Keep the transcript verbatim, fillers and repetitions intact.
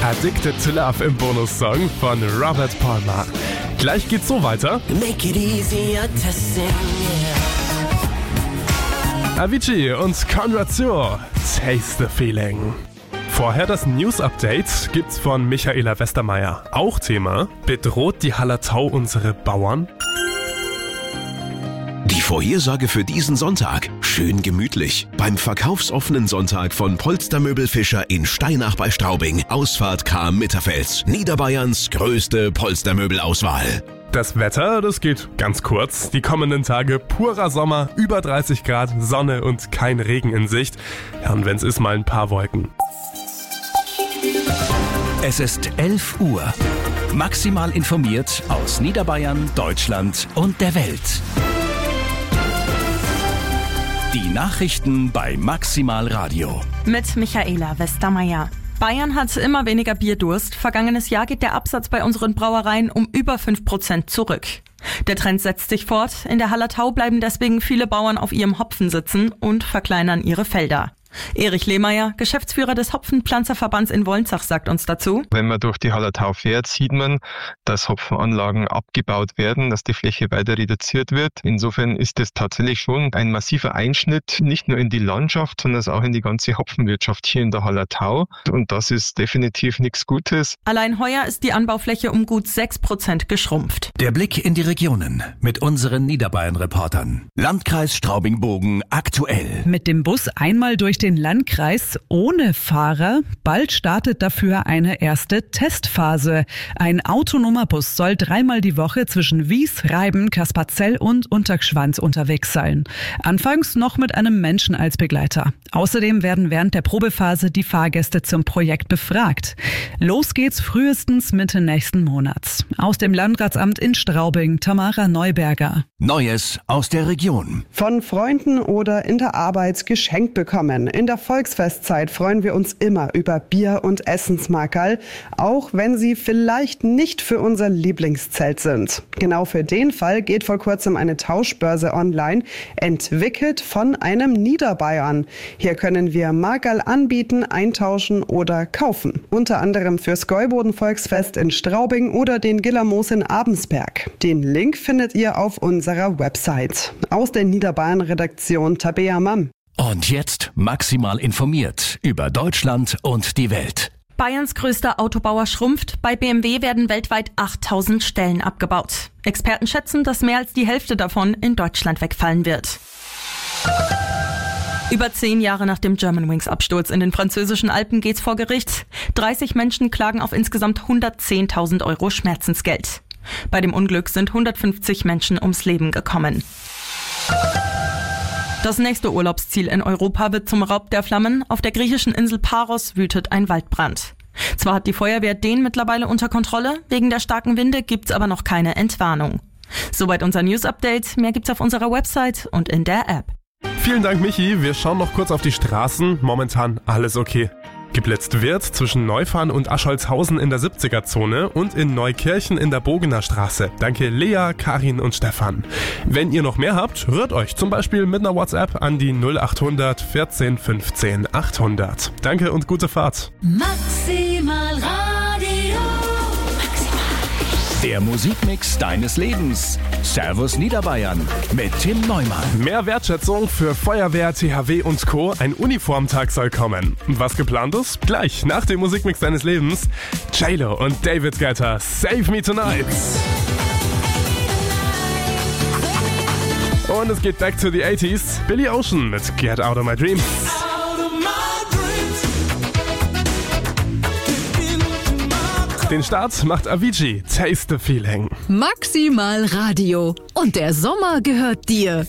Addicted to Love im Bonussong von Robert Palmer. Gleich geht's so weiter. Make it easier to sing, yeah. Avicii und Conrad Zur, Taste the Feeling. Vorher das News-Update gibt's von Michaela Westermeier. Auch Thema: Bedroht die Hallertau unsere Bauern? Die Vorhersage für diesen Sonntag: schön gemütlich. Beim verkaufsoffenen Sonntag von Polstermöbel Fischer in Steinach bei Straubing. Ausfahrt Cham-Mitterfels. Niederbayerns größte Polstermöbelauswahl. Das Wetter, das geht ganz kurz. Die kommenden Tage purer Sommer, über dreißig Grad, Sonne und kein Regen in Sicht. Ja, und wenn's ist, mal ein paar Wolken. Es ist elf Uhr. Maximal informiert aus Niederbayern, Deutschland und der Welt. Die Nachrichten bei Maximal Radio. Mit Michaela Westermeier. Bayern hat immer weniger Bierdurst. Vergangenes Jahr geht der Absatz bei unseren Brauereien um über fünf Prozent zurück. Der Trend setzt sich fort. In der Hallertau bleiben deswegen viele Bauern auf ihrem Hopfen sitzen und verkleinern ihre Felder. Erich Lehmeier, Geschäftsführer des Hopfenpflanzerverbands in Wolnzach, sagt uns dazu: Wenn man durch die Hallertau fährt, sieht man, dass Hopfenanlagen abgebaut werden, dass die Fläche weiter reduziert wird. Insofern ist es tatsächlich schon ein massiver Einschnitt, nicht nur in die Landschaft, sondern auch in die ganze Hopfenwirtschaft hier in der Hallertau. Und das ist definitiv nichts Gutes. Allein heuer ist die Anbaufläche um gut sechs Prozent geschrumpft. Der Blick in die Regionen mit unseren Niederbayern-Reportern. Landkreis Straubing-Bogen aktuell. Mit dem Bus einmal durch den Landkreis ohne Fahrer. Bald startet dafür eine erste Testphase. Ein autonomer Bus soll dreimal die Woche zwischen Wies, Reiben, Kasperzell und Untergschwand unterwegs sein. Anfangs noch mit einem Menschen als Begleiter. Außerdem werden während der Probephase die Fahrgäste zum Projekt befragt. Los geht's frühestens Mitte nächsten Monats. Aus dem Landratsamt in Straubing, Tamara Neuberger. Neues aus der Region. Von Freunden oder in der Arbeit geschenkt bekommen. In der Volksfestzeit freuen wir uns immer über Bier- und Essensmarkerl, auch wenn sie vielleicht nicht für unser Lieblingszelt sind. Genau für den Fall geht vor kurzem eine Tauschbörse online, entwickelt von einem Niederbayern. Hier können wir Markerl anbieten, eintauschen oder kaufen. Unter anderem fürs Gäuboden-Volksfest in Straubing oder den Gillermoos in Abensberg. Den Link findet ihr auf unserer Website. Aus der Niederbayern-Redaktion Tabea Mamm. Und jetzt maximal informiert über Deutschland und die Welt. Bayerns größter Autobauer schrumpft. Bei B M W werden weltweit achttausend Stellen abgebaut. Experten schätzen, dass mehr als die Hälfte davon in Deutschland wegfallen wird. Über zehn Jahre nach dem Germanwings-Absturz in den französischen Alpen geht's vor Gericht. dreißig Menschen klagen auf insgesamt hundertzehntausend Euro Schmerzensgeld. Bei dem Unglück sind hundertfünfzig Menschen ums Leben gekommen. Das nächste Urlaubsziel in Europa wird zum Raub der Flammen. Auf der griechischen Insel Paros wütet ein Waldbrand. Zwar hat die Feuerwehr den mittlerweile unter Kontrolle, wegen der starken Winde gibt's aber noch keine Entwarnung. Soweit unser News-Update. Mehr gibt's auf unserer Website und in der App. Vielen Dank, Michi. Wir schauen noch kurz auf die Straßen. Momentan alles okay. Geblitzt wird zwischen Neufahren und Ascholzhausen in der siebziger-Zone und in Neukirchen in der Bogener Straße. Danke Lea, Karin und Stefan. Wenn ihr noch mehr habt, rührt euch zum Beispiel mit einer WhatsApp an die null achthundert vierzehn fünfzehn achthundert. Danke und gute Fahrt. Maximal Radio. Der Musikmix deines Lebens. Servus Niederbayern mit Tim Neumann. Mehr Wertschätzung für Feuerwehr, T H W und Co. Ein Uniformtag soll kommen. Was geplant ist? Gleich nach dem Musikmix deines Lebens. J-Lo und David Guetta, Save Me Tonight. Und es geht back to the eighties. Billy Ocean mit Get Out of My Dreams. Den Start macht Avicii, Taste the Feeling. Maximal Radio. Und der Sommer gehört dir.